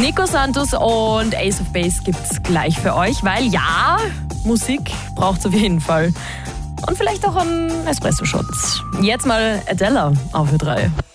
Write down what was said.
Nico Santos und Ace of Base gibt's gleich für euch, weil ja, Musik braucht's auf jeden Fall. Und vielleicht auch einen Espresso-Shot. Jetzt mal Adele auf Ö3.